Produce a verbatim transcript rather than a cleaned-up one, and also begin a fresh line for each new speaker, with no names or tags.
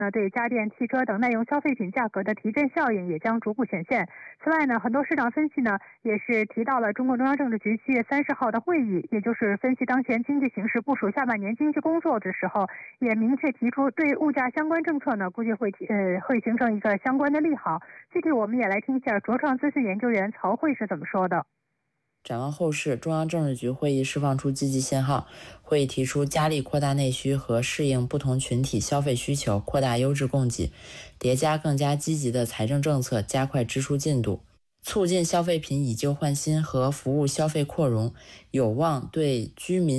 那对家电、汽车等耐用消费品价格的提振效应也将逐步显现。此外呢，很多市场分析呢也是提到了中共中央政治局七月三十号的会议，也就是分析当前经济形势、部署下半年经济工作的时候，也明确提出对物价相关政策呢，估计会提呃会形成一个相关的利好。具体我们也来听一下卓创资讯研究员曹慧是怎么说的。
展望后市，中央政治局会议释放出积极信号，会议提出加力扩大内需和适应不同群体消费需求，扩大优质供给，叠加更加积极的财政政策，加快支出进度，促进消费品以旧换新和服务消费扩容，有望对居民